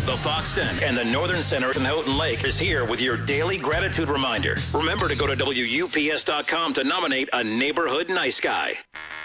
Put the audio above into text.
the Fox 10, and the Northern Center in Houghton Lake is here with your daily gratitude reminder. Remember to go to WUPS.com to nominate a neighborhood nice guy.